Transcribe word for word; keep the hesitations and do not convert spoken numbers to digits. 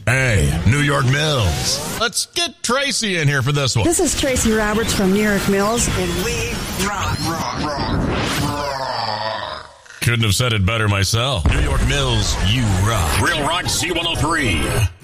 Hey, New York Mills. Let's get Tracy in here for this one. This is Tracy Roberts from New York Mills, and we rock, rock, rock, rock. Couldn't have said it better myself. New York Mills, you rock. Real Rock C one oh three.